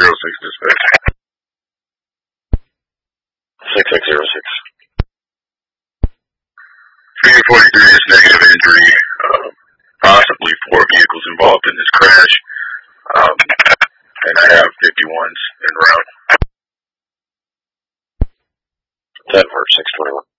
dispatch. 6606. 343 is negative injury. Possibly 4 vehicles involved in this crash. And I have 51s en route. 10 for 621.